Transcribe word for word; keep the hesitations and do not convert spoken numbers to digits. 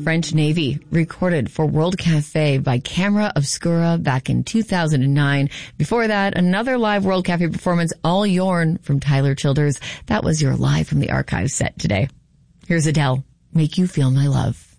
French Navy, recorded for World Cafe by Camera Obscura back in two thousand nine. Before that, another live World Cafe performance, All Yourn from Tyler Childers. That was your Live from the Archives set today. Here's Adele, Make You Feel My Love.